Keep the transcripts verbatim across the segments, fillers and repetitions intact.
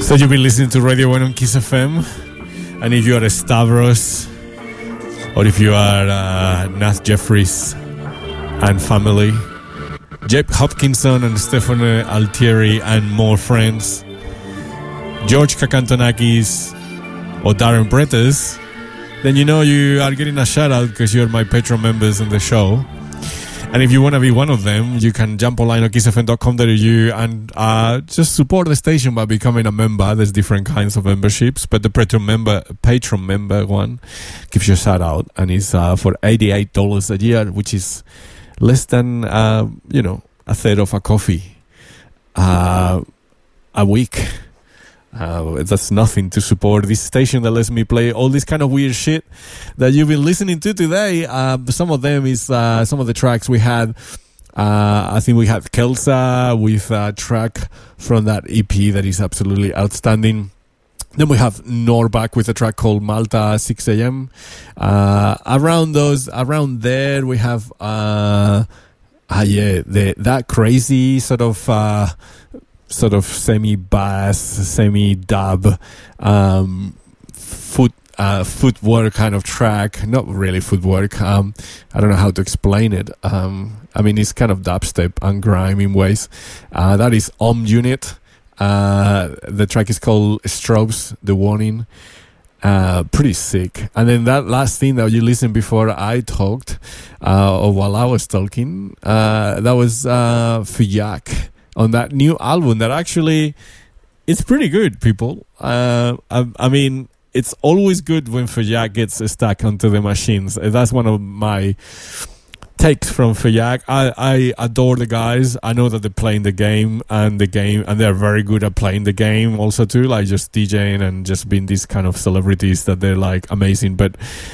So you've been listening to Radio one on Kiss F M, and if you are a Stavros, or if you are uh, Nath Jeffries and family, Jeb Hopkinson and Stefano Altieri and more friends, George Kakantonakis or Darren Brettes, then you know you are getting a shout out because you're my Patreon members on the show. And if you want to be one of them, you can jump online on kiss f m dot com dot a u and uh, just support the station by becoming a member. There's different kinds of memberships, but the Patreon member, Patreon member one gives you a shout out, and it's uh, for eighty-eight dollars a year, which is less than uh, you know a third of a coffee uh, a week. Uh, that's nothing to support this station that lets me play all this kind of weird shit that you've been listening to today. Uh, some of them is uh, some of the tracks we had. Uh, I think we had Kelsa with a track from that E P that is absolutely outstanding. Then we have Norbak with a track called Malta six a.m. Uh, around those, around there, we have uh, ah yeah, the that crazy sort of. Uh, sort of semi-bass, semi-dub, um, foot, uh, footwork kind of track. Not really footwork. Um, I don't know how to explain it. Um, I mean, it's kind of dubstep and grime in ways. Uh, that is Om Unit. Uh, the track is called Strobes, The Warning. Uh, pretty sick. And then that last thing that you listened before I talked, uh, or while I was talking, uh, that was, uh, Fuyak. On that new album that actually it's pretty good, people. Uh, I, I mean, it's always good when Fuyak gets stuck onto the machines. That's one of my takes from Fuyak. I, I adore the guys. I know that they're playing the game and the game, and they're very good at playing the game also too, like just DJing and just being these kind of celebrities that they're like amazing. But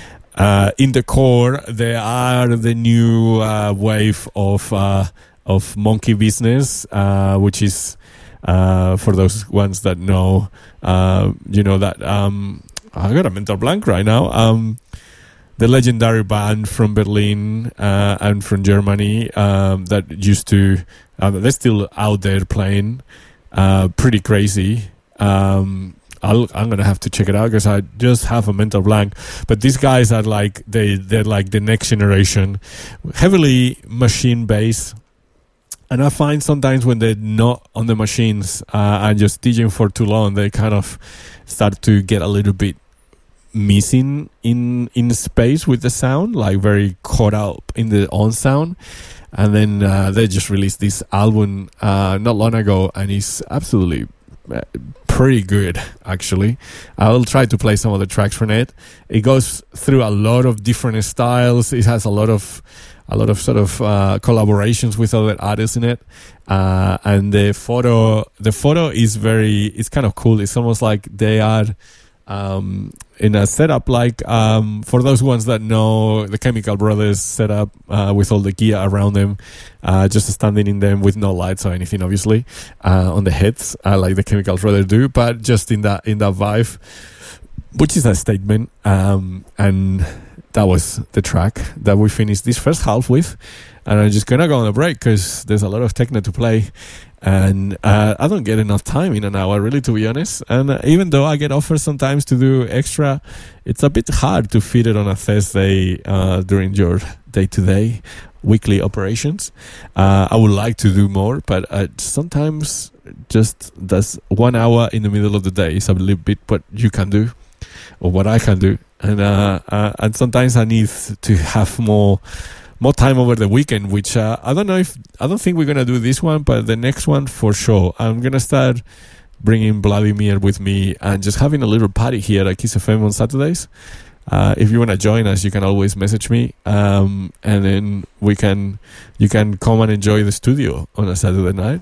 uh, in the core, they are the new uh, wave of... Uh, of Monkey Business, uh, which is, uh, for those ones that know, uh, you know, that, um, I got a mental blank right now, um, the legendary band from Berlin, uh, and from Germany, um, that used to, uh, they're still out there playing, uh, pretty crazy. Um, I'll, I'm gonna have to check it out because I just have a mental blank. But these guys are like, they, they're like the next generation, heavily machine based. And I find sometimes when they're not on the machines uh, and just DJing for too long, they kind of start to get a little bit missing in in space with the sound, like very caught up in the on sound. And then uh, they just released this album uh, not long ago, and it's absolutely pretty good, actually. I will try to play some of the tracks from it. It goes through a lot of different styles. It has a lot of a lot of sort of uh, collaborations with other artists in it, uh, and the photo the photo is very it's kind of cool. It's almost like they are um, in a setup like um, for those ones that know the Chemical Brothers setup uh, with all the gear around them, uh, just standing in them with no lights or anything, obviously, uh, on the heads uh, like the Chemical Brothers do, but just in that in that vibe, which is a statement. Um, and that was the track that we finished this first half with, and I'm just gonna go on a break because there's a lot of techno to play, and uh, I don't get enough time in an hour, really, to be honest. And uh, even though I get offers sometimes to do extra, it's a bit hard to fit it on a Thursday uh, during your day-to-day weekly operations. Uh, I would like to do more, but uh, sometimes just that's one hour in the middle of the day is a little bit what you can do or what I can do. And uh, uh, and sometimes I need to have more more time over the weekend, which uh, I don't know if I don't think we're gonna do this one, but the next one for sure. I'm gonna start bringing Vladimir with me and just having a little party here at Kiss F M on Saturdays. Uh, if you wanna join us, you can always message me, um, and then we can you can come and enjoy the studio on a Saturday night.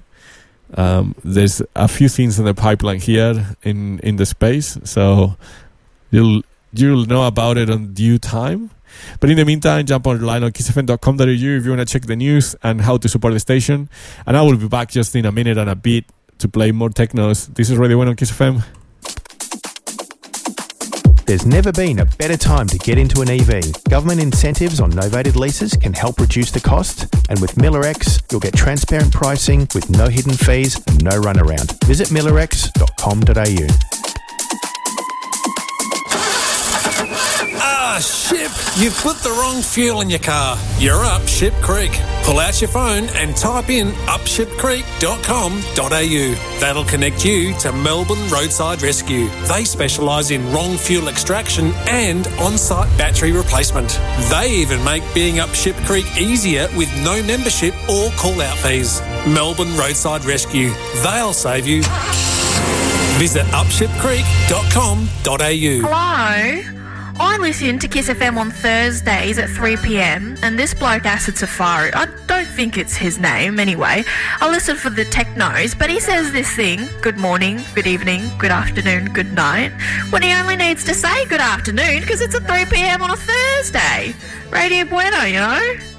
Um, there's a few things in the pipeline here in in the space, so you'll. You'll know about it on due time. But in the meantime, jump online on kiss f m dot com dot a u if you want to check the news and how to support the station. And I will be back just in a minute and a bit to play more technos. This is Radio one on Kiss F M. There's never been a better time to get into an E V. Government incentives on novated leases can help reduce the cost, and with Miller X, you'll get transparent pricing with no hidden fees and no runaround. Visit miller x dot com dot a u. Ah, Ship, you've put the wrong fuel in your car. You're up Ship Creek. Pull out your phone and type in up ship creek dot com dot a u. That'll connect you to Melbourne Roadside Rescue. They specialise in wrong fuel extraction and on-site battery replacement. They even make being up Ship Creek easier with no membership or call-out fees. Melbourne Roadside Rescue. They'll save you. Visit up ship creek dot com dot a u. Hello? I listen to Kiss F M on Thursdays at three p m and this bloke Acid Safari, I don't think it's his name anyway, I listen for the technos, but he says this thing, good morning, good evening, good afternoon, good night, when he only needs to say good afternoon because it's at three p m on a Thursday. Radio Bueno, you know?